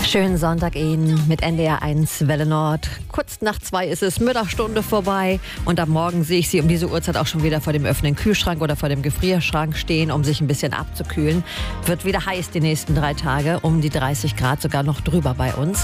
Schönen Sonntag Ihnen mit NDR 1 Welle Nord. Kurz nach 2 ist es, Mittagsstunde vorbei und am Morgen sehe ich Sie um diese Uhrzeit auch schon wieder vor dem offenen Kühlschrank oder vor dem Gefrierschrank stehen, um sich ein bisschen abzukühlen. Wird wieder heiß die nächsten 3 Tage, um die 30 Grad, sogar noch drüber bei uns.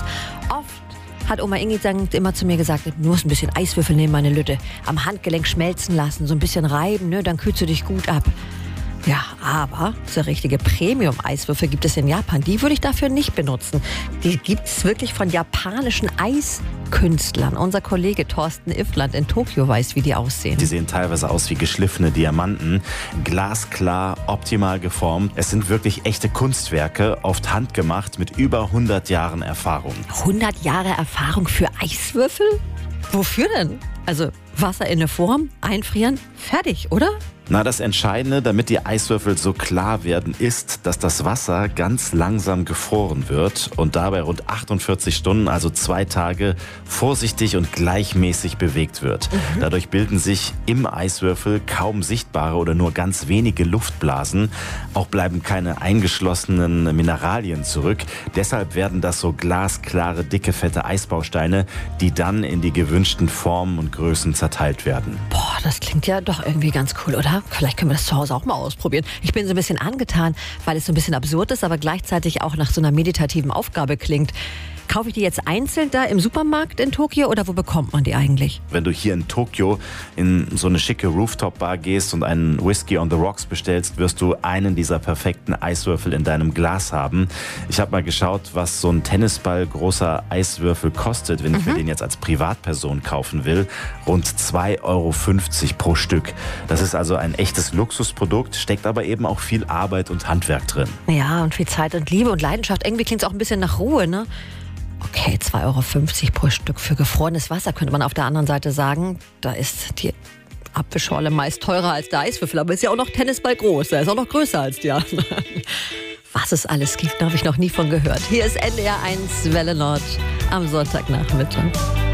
Oft hat Oma Ingi immer zu mir gesagt, du musst ein bisschen Eiswürfel nehmen, meine Lütte, am Handgelenk schmelzen lassen, so ein bisschen reiben, ne, dann kühlst du dich gut ab. Ja, aber so richtige Premium-Eiswürfel gibt es in Japan. Die würde ich dafür nicht benutzen. Die gibt es wirklich von japanischen Eiskünstlern. Unser Kollege Thorsten Iffland in Tokio weiß, wie die aussehen. Die sehen teilweise aus wie geschliffene Diamanten. Glasklar, optimal geformt. Es sind wirklich echte Kunstwerke, oft handgemacht, mit über 100 Jahren Erfahrung. 100 Jahre Erfahrung für Eiswürfel? Wofür denn? Also Wasser in eine Form, einfrieren, fertig, oder? Na, das Entscheidende, damit die Eiswürfel so klar werden, ist, dass das Wasser ganz langsam gefroren wird und dabei rund 48 Stunden, also 2 Tage, vorsichtig und gleichmäßig bewegt wird. Dadurch bilden sich im Eiswürfel kaum sichtbare oder nur ganz wenige Luftblasen. Auch bleiben keine eingeschlossenen Mineralien zurück. Deshalb werden das so glasklare, dicke, fette Eisbausteine, die dann in die gewünschten Formen und Größen zerteilt werden. Boah, das klingt ja doch irgendwie ganz cool, oder? Vielleicht können wir das zu Hause auch mal ausprobieren. Ich bin so ein bisschen angetan, weil es so ein bisschen absurd ist, aber gleichzeitig auch nach so einer meditativen Aufgabe klingt. Kaufe ich die jetzt einzeln da im Supermarkt in Tokio oder wo bekommt man die eigentlich? Wenn du hier in Tokio in so eine schicke Rooftop-Bar gehst und einen Whisky on the Rocks bestellst, wirst du einen dieser perfekten Eiswürfel in deinem Glas haben. Ich habe mal geschaut, was so ein Tennisball großer Eiswürfel kostet, wenn ich mir den jetzt als Privatperson kaufen will. Rund 2,50 € pro Stück. Das ist also ein echtes Luxusprodukt, steckt aber eben auch viel Arbeit und Handwerk drin. Ja, und viel Zeit und Liebe und Leidenschaft. Irgendwie klingt es auch ein bisschen nach Ruhe, ne? Okay, 2,50 € pro Stück für gefrorenes Wasser, könnte man auf der anderen Seite sagen. Da ist die Apfelschorle meist teurer als der Eiswürfel, aber ist ja auch noch Tennisball groß. Der ist auch noch größer als die anderen. Was es alles gibt, habe ich noch nie von gehört. Hier ist NDR 1 Welle Nord am Sonntagnachmittag.